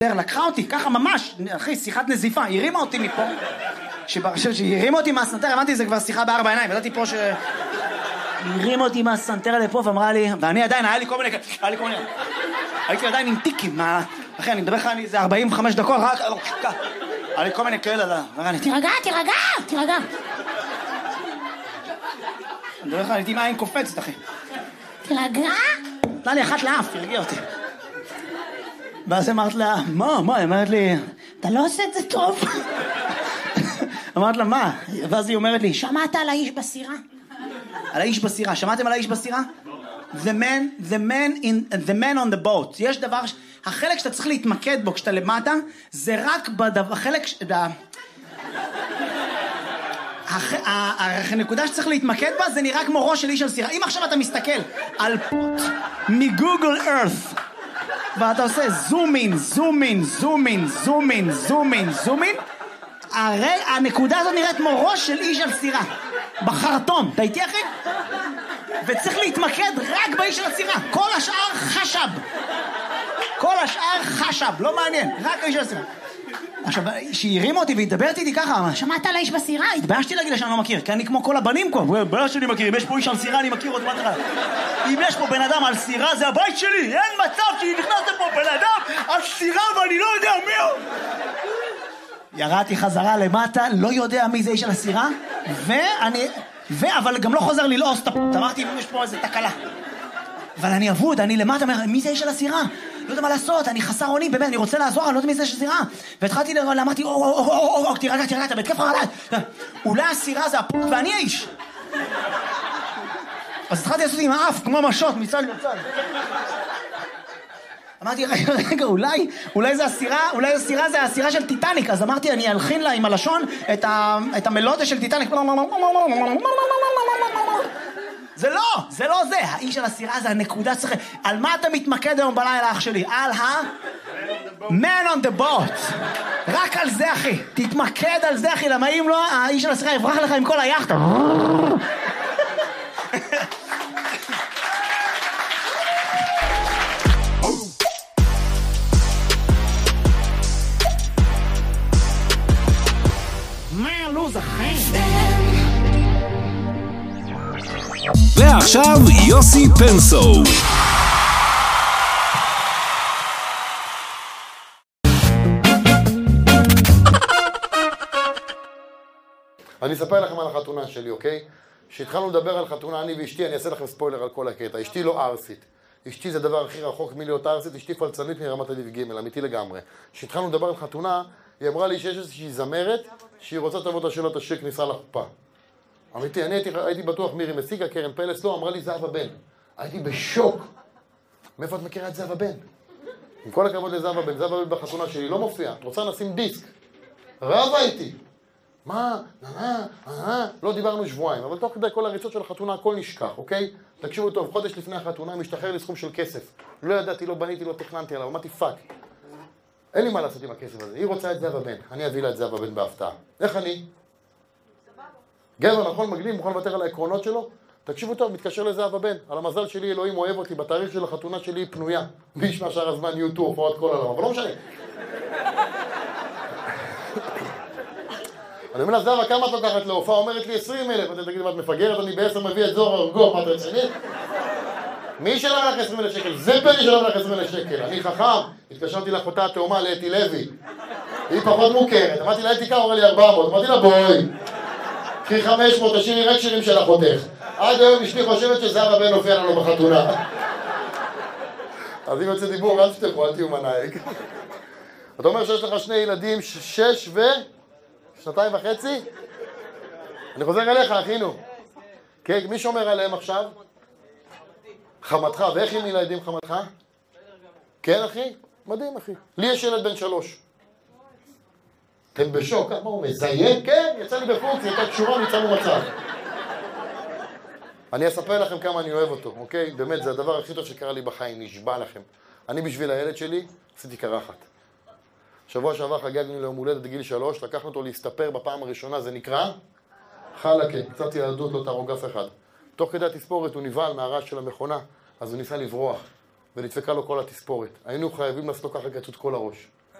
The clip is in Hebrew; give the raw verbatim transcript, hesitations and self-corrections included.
לקחה אותי, ככה ממש, אחי, שיחת נזיפה, הרימה אותי מפה. שהיא הרימה אותי מהסנטר, הבנתי, זה כבר שיחה בארבע עיניים, ידעתי פה ש... היא הרימה אותי מהסנטר לפה ואמרה לי, ואני עדיין, היה לי כל מיני, היה לי כל מיני... הייתי עדיין עם טיקים, אחי, אני מדבר לך, זה ארבעים וחמש דקות, רק... היה לי כל מיני כאלה, תירגע, תירגע, תירגע. אני מדבר לך, הייתי עם עין קופצת, אחי. תירגע? נתנה לי אחת לאף, תרגיע אותי. ואז אמרת לה, מה, מה? היא אמרת לי, אתה לא עושה את זה טוב. אמרת לה, מה? ואז היא אומרת לי, שמעת על האיש בסירה? על האיש בסירה, שמעתם על האיש בסירה? The man, the man in, the man on the boat. יש דבר, החלק שאתה צריך להתמקד בו כשאתה למטה, זה רק בדבר, החלק, הנקודה שצריך להתמקד בה, זה נראה כמו ראש של איש על סירה. אם עכשיו אתה מסתכל על פוט מגוגל ארת, ואתה עושה זום אין, זום אין, זום אין, זום אין, זום אין, זום אין, הרי הנקודה הזאת נראית כמו ראש של איש על סירה בחרטום. אתה איתי אחי? וצריך להתמקד רק באיש על הסירה. כל השאר חשב, כל השאר חשב, לא מעניין, רק האיש על הסירה. עכשיו, שהיא הרימה אותי והתדברת איתי ככה, שמעת על האיש בסירה? התביישתי להגיד לה שאני לא מכיר, כי אני כמו כל הבנים פה, בעיה שלי מכיר, אם יש פה איש על סירה אני מכיר עוד מטרה. אם יש פה בן אדם על סירה זה הבית שלי, אין מצב שנכנס לפה בן אדם על סירה ואני לא יודע מי הוא. ירדתי חזרה למטה, לא יודע מי זה איש על הסירה, ואני, ו... אבל גם לא חוזר ללעוס את הפות, אמרתי אם יש פה איזה תקלה. אבל אני אבוד, אני למטה, מי זה איש על הסירה? לא יודע מה לעשות, אני חסר אונים, באמת, אני רוצה לעזור, אני לא יודע מי זה איש על הסירה. והתחלתי, אמרתי, או, או, או, או, או, תירגע, תירגע, אתה בתקף חרדה. אולי הסירה זה הפות ואני האיש. אז התחלתי לעשות עם האף, כמו משות, מצד לצד. אמרתי, רגע, רגע, אולי, אולי זה הסירה, אולי הסירה זה הסירה של טיטניק. אז אמרתי, אני אלחין לה עם הלשון את, ה, את המלודיה של טיטניק. זה לא, זה לא זה. האיש של הסירה זה הנקודה צריך... על מה אתה מתמקד היום בלילה, אח שלי? על ה... Man on the boat. רק על זה, אחי. תתמקד על זה, אחי. למה אם לא, האיש של הסירה יברח לך עם כל היחד. ועכשיו יוסי פנסו. אני אספר לכם על החתונה שלי, אוקיי? כשהתחלנו לדבר על חתונה, אני ואשתי, אני אעשה לכם ספוילר על כל הקטע. אשתי לא ארסית. אשתי זה דבר הכי רחוק מלהיות ארסית, אשתי פלצנית מרמת אביב ג', אמיתי לגמרי. כשהתחלנו לדבר על חתונה, היא אמרה לי שיש איזושהי זמרת שהיא רוצה תבוא את השאלות השיר כניסה לחופה. אמיתי, אני הייתי, הייתי בטוח מירי מסיגה, קרן פלס, לא, אמרה לי זהבה בן. הייתי בשוק. מאיפה את מכירה את זהבה בן? עם כל הכבוד לזהבה בן, זהבה בן בחתונה שלי לא מופיע. את רוצה נשים דיסק? רבה איתי. מה? נה, נה, לא דיברנו שבועיים, אבל תוך כדי כל הריצות של החתונה הכל נשכח, אוקיי? תקשיבו טוב, חודש לפני החתונה משתחרר לי סכום של כסף. לא ידעתי, לא בניתי, לא תכננתי עליו, אמרתי פאק. אין לי מה לעשות עם הכסף הזה. היא רוצה את זהבה בן, אני אביא לה את זהבה בן בהפתעה. איך אני? גבר, נכון, מגניב, מוכן לוותר על העקרונות שלו? תקשיבו טוב, מתקשר לזהבה בן. על המזל שלי, אלוהים אוהב אותי, בתאריך של החתונה שלי היא פנויה. מי ישמע שאר הזמן יהיו טור, הופעות כל העולם, אבל לא משנה. אני אומר לה, זהבה, כמה את לוקחת להופעה? אומרת לי עשרים אלף. אתה תגיד, מה את מפגרת? אני בעשר מביא את זוהר ארגוב, מה אתה רצינית? מי שלם לך עשרים אלף שקל? זה פני שלם לך עשרים אלף שקל. אני חכם, התקשרתי לאחותה התאומה לאתי לוי. היא פחות מוכרת. אמרתי לה, אתיקה, אמרה לי ארבע מאות. אמרתי לה, בואי. קחי חמש מאות, תשאירי רק שירים של אחותך. עד היום אשתי חושבת שזהבה בן הופיע לנו בחתונה. אז אם יוצא דיבור, אל תשתכו, אל תהיו מנהיג. אתה אומר שיש לך שני ילדים, שש ו... שנתיים וחצי? אני חוזר אליך, אחינו. כן, מי שומר עליהם עכשיו? חמתך. ואיך עם ילדים חמתך? כן, אחי? מדהים, אחי. לי יש ילד בן שלוש. אתם בשוק, מה הוא מזיין? כן, יצא לי בפונקציה, הייתה קשורה, ניצלנו מצב. אני אספר לכם כמה אני אוהב אותו, אוקיי? באמת, זה הדבר הכי טוב שקרה לי בחיים, נשבע לכם. אני בשביל הילד שלי, עשיתי קרחת. שבוע שעבר חגגנו ליום הולדת גיל שלוש, לקחנו אותו להסתפר בפעם הראשונה, זה נקרא חלקה, קצת ילדות, לא תהרוג אף אחד. תוך כדי התספורת הוא נבהל מהרעש של המכונה, אז הוא ניסה לברוח, ונדפקה לו כל התספורת. היינו חייבים לעשות לו ככה קצות כל הראש.